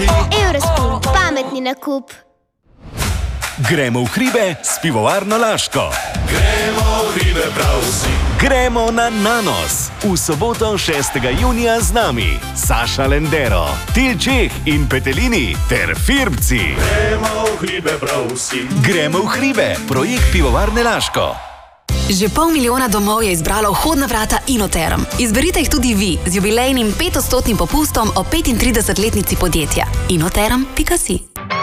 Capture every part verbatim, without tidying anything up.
Eurospin, pametni nakup. Gremo v hribe s pivovarno Laško. Gremo v hribe prav vsi. Gremo na Nanos. V soboto šestega junija z nami Saša Lendero, Tilčeh in Petelini ter Firbci. Gremo v hribe prav vsi. Gremo v hribe, projekt pivovarne Laško. Že pol milijona domov je izbralo vhodna vrata Inoterm. Izberite jih tudi vi z jubilejnim petodstotnim popustom o petintridesetletnici podjetja. inoterm pika si.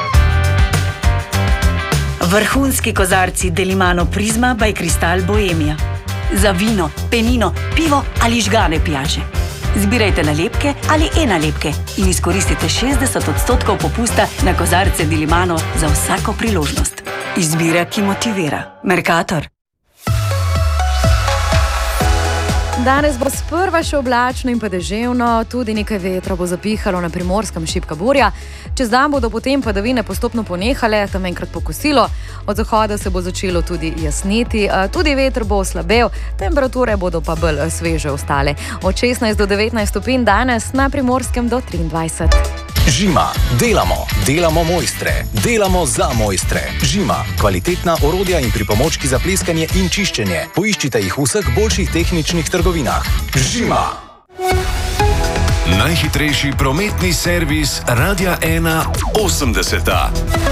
Vrhunski kozarci Delimano Prizma by Kristal Bohemia. Za vino, penino, pivo ali žgane pijače. Zbirajte nalepke ali e-nalepke in izkoristite šestdeset odstotkov popusta na kozarce Delimano za vsako priložnost. Izbira, ki motivira. Mercator. Danes bo sprva še oblačno in pa deževno, tudi nekaj vetra bo zapihalo na Primorskem, šibka burja. Čez dan bodo potem padavine postopno ponehale, tam enkrat pokosilo. Od zahoda se bo začelo tudi jasniti, tudi veter bo oslabel, temperature bodo pa bolj sveže ostale. Od šestnajst do devetnajst stopinj danes, na Primorskem do triindvajset. Žima. Delamo. Delamo mojstre. Delamo za mojstre. Žima. Kvalitetna orodja in pripomočki za pleskanje in čiščenje. Poiščite jih v vseh boljših tehničnih trgovinah. Žima. Najhitrejši prometni servis Radia ena osemdeseta.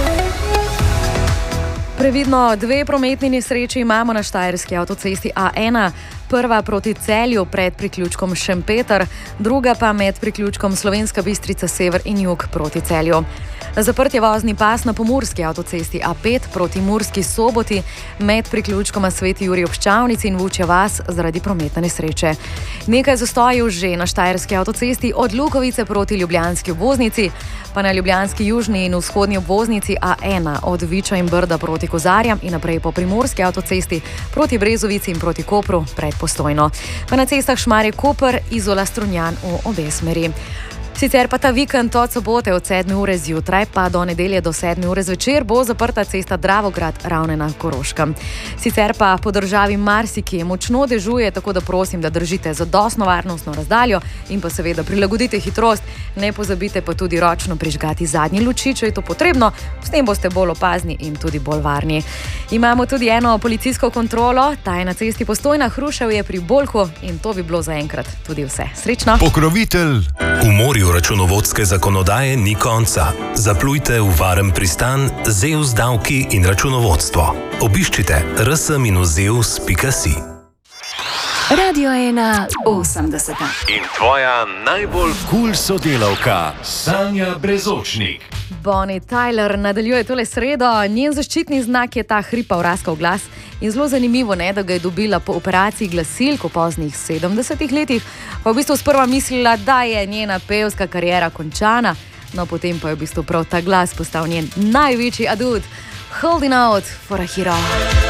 Previdno, dve prometni nesreči imamo na štajerski avtocesti A ena. Prva proti Celju pred priključkom Šempeter, druga pa med priključkom Slovenska Bistrica sever in jug proti Celju. Zaprt je vozni pas na pomurski avtocesti A pet proti Murski Soboti med priključkoma Sveti Jurij ob Ščavnici in Vučja vas zaradi prometne nesreče. Nekaj zastojev že na štajerski avtocesti od Lukovice proti ljubljanski obvoznici, pa na ljubljanski južni in vzhodni obvoznici A ena od Viča in Brda proti Kozarjam in naprej po primorski avtocesti proti Brezovici in proti Kopru pred Postojno. Pa na cestah Šmarje-Koper, Izola-Strunjan v obe smeri. Sicer pa ta vikend od sobote od sedme ure zjutraj pa do nedelje do sedme ure zvečer bo zaprta cesta Dravograd-Ravne na Koroškem. Sicer pa po državi marsikje močno dežuje, tako da prosim, da držite zadostno varnostno razdaljo in pa seveda prilagodite hitrost. Ne pozabite pa tudi ročno prižgati zadnje luči, če je to potrebno. S tem boste bolj opazni in tudi bolj varni. Imamo tudi eno policijsko kontrolo, ta je na cesti Postojna, Hrušev je pri Bolhu in to bi bilo zaenkrat tudi vse. Srečno! Pokrovitelj. V morju računovodske zakonodaje ni konca. Zaplujte v varen pristan Zeus davki in računovodstvo. Obiščite r s minus zeus pika si. Radio ena osemdeseta. In tvoja najbolj kul sodelavka Sanja Brezočnik. Bonnie Tyler nadaljuje tole sredo, njen zaščitni znak je ta hripav raskav glas in zelo zanimivo, ne, da ga je dobila po operaciji glasilk v poznih sedemdesetih letih, pa v bistvu sprva mislila, da je njena pevska kariera končana, no potem pa je v bistvu prav ta glas postal njen največji adut. Holding out for a hero.